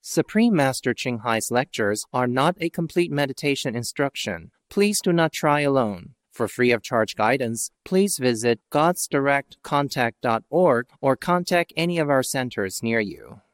Supreme Master Ching Hai's lectures are not a complete meditation instruction. Please do not try alone. For free of charge guidance, please visit godsdirectcontact.org or contact any of our centers near you.